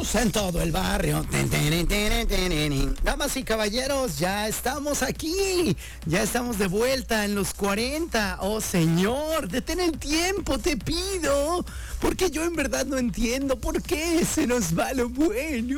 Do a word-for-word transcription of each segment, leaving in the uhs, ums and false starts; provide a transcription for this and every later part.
luz en todo el barrio. Damas y caballeros, ya estamos aquí. Ya estamos de vuelta en los cuarenta. Oh, señor, detén el tiempo, te pido. Porque yo en verdad no entiendo por qué se nos va lo bueno.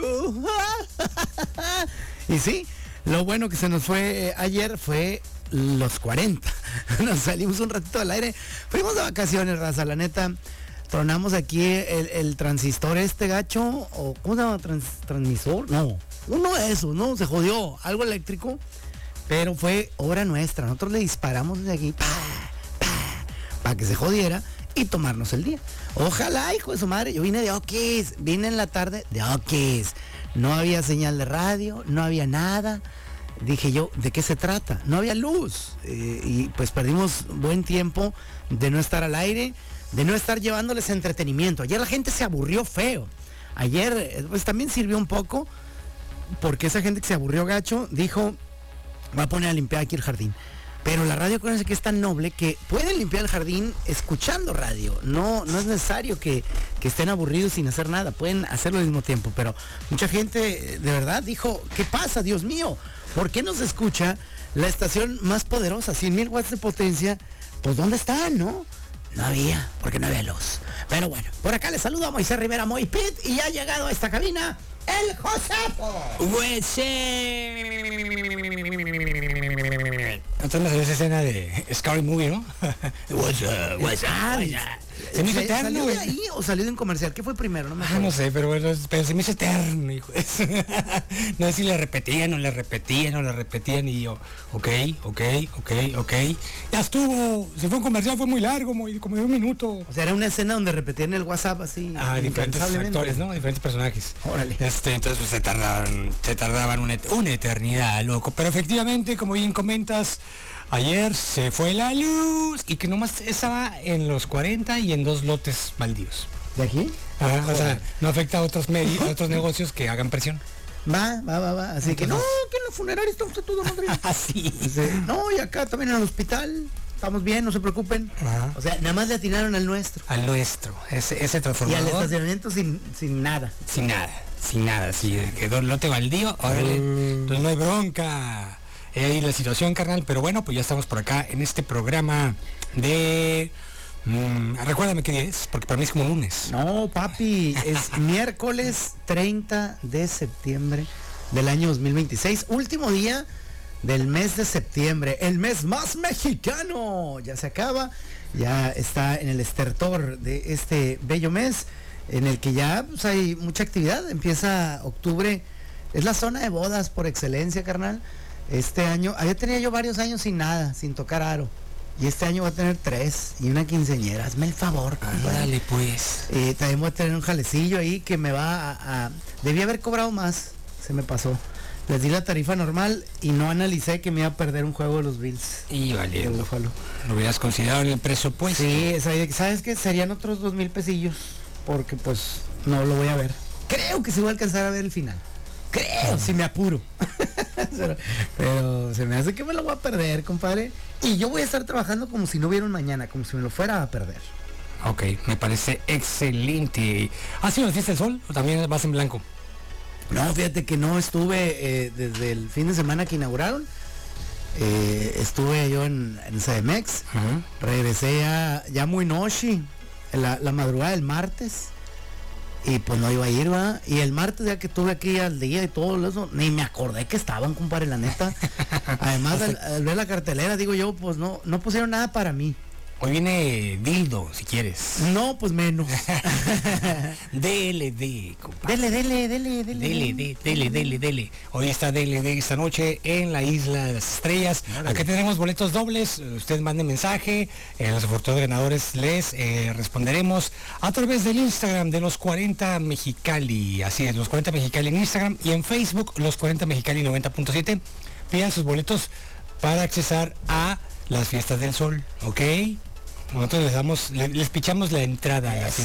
Y sí, lo bueno que se nos fue ayer fue los cuarenta. Nos salimos un ratito al aire. Fuimos de vacaciones, raza, la neta. Tronamos aquí el, el transistor este gacho, o ¿cómo se llama? Trans, transmisor, no, uno de esos, ¿no? Se jodió, algo eléctrico, pero fue obra nuestra. Nosotros le disparamos desde aquí, para que se jodiera y tomarnos el día. Ojalá, hijo de su madre, yo vine de Oquis, vine en la tarde de Oquis. No había señal de radio, no había nada. Dije yo, ¿de qué se trata? No había luz, eh, y pues perdimos buen tiempo de no estar al aire, de no estar llevándoles entretenimiento. Ayer la gente se aburrió feo. Ayer pues también sirvió un poco, porque esa gente que se aburrió gacho dijo, va a poner a limpiar aquí el jardín. Pero la radio, acuérdense que es tan noble que pueden limpiar el jardín escuchando radio. No, no es necesario que, que estén aburridos sin hacer nada. Pueden hacerlo al mismo tiempo. Pero mucha gente de verdad dijo, ¿qué pasa, Dios mío? ¿Por qué no se escucha la estación más poderosa? cien mil watts de potencia. Pues ¿dónde están, no? No había, porque no había luz. Pero bueno, por acá les saludo a Moisés Rivera, Moy Pit, y ha llegado a esta cabina el Josepo. Entonces esa escena de Scary Movie, ¿no? What's up, what's up, what's up. Se me hizo eterno, ¿Salió de güey. ahí o salió de un comercial? ¿Qué fue primero? No me Ah, acuerdo. no sé, pero, bueno, pero se me hizo eterno, hijo. No sé si le repetían o le repetían o le repetían y yo, ok, ok, ok, ok. Ya estuvo, se fue un comercial, fue muy largo, muy, como de un minuto. O sea, era una escena donde repetían el WhatsApp así. Ah, diferentes incansablemente. actores, ¿no? Diferentes personajes. Órale. Este, entonces pues se tardaban, se tardaban una, et- una eternidad, loco. Pero efectivamente, como bien comentas, ayer se fue la luz y que nomás estaba en los cuarenta y en dos lotes baldíos. ¿De aquí? Ajá, o sea, no afecta a otros medios, a otros negocios que hagan presión. Va, va, va, va. Así que no, Entonces- que en la funeraria está usted todo madre. Así. Dice, no, y acá también en el hospital. Estamos bien, no se preocupen. Ajá. O sea, nada más le atinaron al nuestro. Al nuestro, ese, ese Y al transformador. estacionamiento sin, sin nada. Sin nada, sin nada, si quedó el lote baldío, órale, Mm. entonces no hay bronca. Eh, ahí la situación, carnal, pero bueno, pues ya estamos por acá en este programa de... mm, recuérdame qué día es, porque para mí es como lunes. No, papi, es miércoles treinta de septiembre del año dos mil veintiséis, último día del mes de septiembre, el mes más mexicano. Ya se acaba, ya está en el estertor de este bello mes, en el que ya pues, hay mucha actividad. Empieza octubre, es la zona de bodas por excelencia, carnal. Este año, allá tenía yo varios años sin nada, sin tocar aro. Y este año voy a tener tres y una quinceañera. Hazme el favor, compadre. Dale pues. Eh, también voy a tener un jalecillo ahí que me va a, a... Debí haber cobrado más, se me pasó. Les di la tarifa normal y no analicé que me iba a perder un juego de los Bills. Y de vale, lo Buffalo. hubieras considerado en el presupuesto. Sí, esa- ¿sabes qué? Serían otros dos mil pesillos, porque pues no lo voy a ver. Creo que sí voy a alcanzar a ver el final. Creo, si me apuro. pero, pero se me hace que me lo voy a perder, compadre. Y yo voy a estar trabajando como si no hubiera un mañana, como si me lo fuera a perder. Ok, me parece excelente. ¿Has sido la fiesta del sol o también vas en blanco? No, fíjate que no estuve eh, desde el fin de semana que inauguraron. Eh, estuve yo en, en C D M X. Ajá. Regresé ya, ya muy noche, la, la madrugada del martes. Y pues no iba a ir, va. Y el martes ya que estuve aquí al día y todo eso, ni me acordé que estaban, compadre, la neta. Además, al, al ver la cartelera, digo yo, pues no, no pusieron nada para mí. Hoy viene Dildo, si quieres. No, pues menos. D L D, compadre. Dele, dele, dele, dele. Dele, de- dele, dele, dele. Hoy está D L D esta noche en la Isla de las Estrellas. Órale. Acá tenemos boletos dobles. Usted mande mensaje. Eh, los afortunados ganadores les eh, responderemos a través del Instagram de los cuarenta Mexicali. Así es, los cuarenta Mexicali en Instagram y en Facebook, los cuarenta Mexicali noventa punto siete. Pidan sus boletos para accesar a las fiestas del sol, ¿ok? Nosotros les damos, le- les pichamos la entrada a las